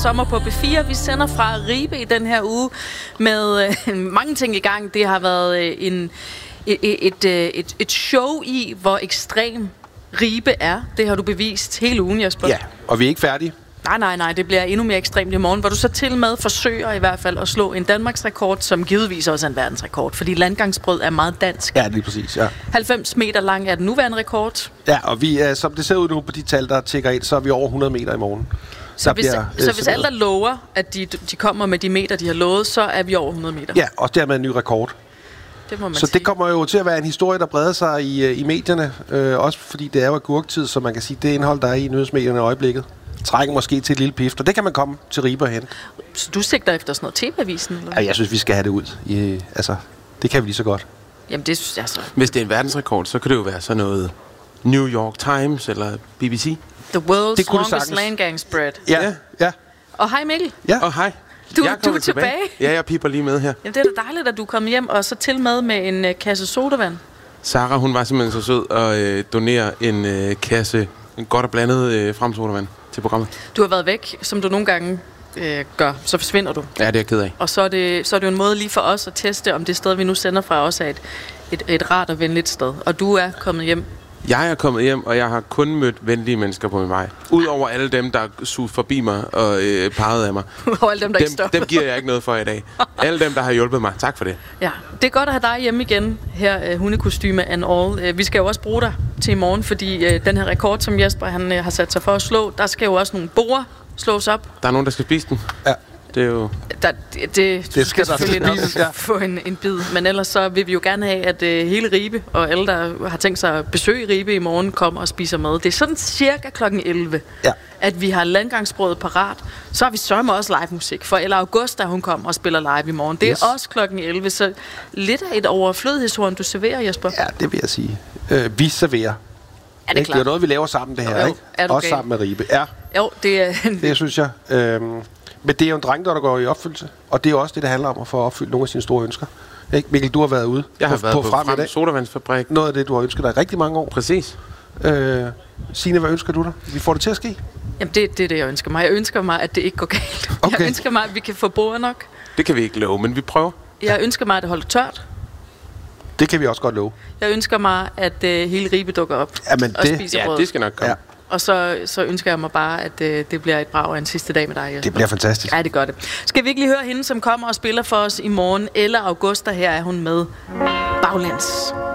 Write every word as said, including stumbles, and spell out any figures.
Sommer på B fire. Vi sender fra Ribe i den her uge med øh, mange ting i gang. Det har været øh, en, et, et, et, et show i, hvor ekstrem Ribe er. Det har du bevist hele ugen, Jesper. Ja, og vi er ikke færdige. Nej, nej, nej. Det bliver endnu mere ekstremt i morgen, hvor du så til med forsøger i hvert fald at slå en Danmarks rekord, som givetvis også er en verdensrekord, fordi landgangsbrød er meget dansk. Ja, lige præcis, ja. halvfems meter lang er den nuværende rekord. Ja, og vi er, som det ser ud nu på de tal, der tækker ind, så er vi over hundrede meter i morgen. Så hvis, bliver, så øh, hvis alle der lover, at de, de kommer med de meter, de har lovet, så er vi over hundrede meter. Ja, og dermed en ny rekord. Det må man så sige. Det kommer jo til at være en historie, der breder sig i, i medierne. Øh, også fordi det er jo agurktid, så man kan sige, det indhold, der er i nyhedsmedierne i øjeblikket, trækker måske til et lille pift, og det kan man komme til Ribe hen. Så du sigter efter sådan noget T V-avisen? Eller? Ja, jeg synes, vi skal have det ud. I, altså, det kan vi lige så godt. Jamen, det synes jeg så. Hvis det er en verdensrekord, så kan det jo være sådan noget New York Times eller B B C. The world's longest landgangsbread. Ja, ja. ja. Og hej Mikkel. Ja. Og hej. Du, du er tilbage. tilbage. Ja, jeg piper lige med her. Jamen, det er da dejligt, at du kom hjem, og så til med med en uh, kasse sodavand. Sarah, hun var simpelthen så sød at øh, donere en øh, kasse en godt og blandet øh, frem sodavand til programmet. Du har været væk, som du nogle gange øh, gør, så forsvinder du. Ja, det er jeg ked af. Og så er, det, så er det jo en måde lige for os at teste, om det sted, vi nu sender fra, også er et, et, et rart og venligt sted. Og du er kommet hjem. Jeg er kommet hjem, og jeg har kun mødt venlige mennesker på min vej. Udover alle dem, der sugede forbi mig og øh, pegede af mig. Udover alle dem, der dem, ikke stopper. Dem giver jeg ikke noget for i dag. Alle dem, der har hjulpet mig. Tak for det. Ja, det er godt at have dig hjemme igen, her uh, hundekostyme and all. Uh, vi skal jo også bruge dig til i morgen, fordi uh, den her rekord, som Jesper han, uh, har sat sig for at slå, der skal jo også nogle borde slås op. Der er nogen, der skal spise den. Ja. Det er jo... Der, det, det, det skal, skal selvfølgelig nok spises, ja. få en, en bid. Men ellers så vil vi jo gerne have, at uh, hele Ribe og alle, der har tænkt sig at besøge Ribe i morgen, kommer og spiser mad. Det er sådan cirka klokken elleve, ja. at vi har landgangsbrødet parat. Så har vi sørme også live musik, for Ella Augusta, hun kommer og spiller live i morgen. Det er yes. også klokken elleve, så lidt af et overflødighedshorn, du serverer, Jesper. Ja, det vil jeg sige. Øh, vi serverer. Er det, det er noget, vi laver sammen, det her, jo, jo. ikke? Også sammen med Ribe. Ja. Jo, det er... det synes jeg. Øhm, men det er jo en dreng, der går i opfyldelse. Og det er jo også det, det handler om at få opfyldt nogle af sine store ønsker. Ikke? Mikkel, du har været ude jeg på, har været på, på Frem, Frem Sodavandsfabrik. Noget af det, du har ønsket dig i rigtig mange år. Præcis. Øh, Signe, hvad ønsker du dig? Vi får det til at ske? Jamen, det, det er det, jeg ønsker mig. Jeg ønsker mig, at det ikke går galt. Okay. Jeg ønsker mig, at vi kan få bord nok. Det kan vi ikke love, men vi prøver. Jeg ønsker mig, at det holder tørt. Det kan vi også godt love. Jeg ønsker mig, at uh, hele Ribe dukker op Jamen, og det, spiser ja, brød. det skal nok komme. Ja. Og så, så ønsker jeg mig bare, at uh, det bliver et brag af en sidste dag med dig, Jesper. Det bliver fantastisk. Ja, det gør det. Skal vi ikke lige høre hende, som kommer og spiller for os i morgen? Ella Augusta, her er hun med Baglands.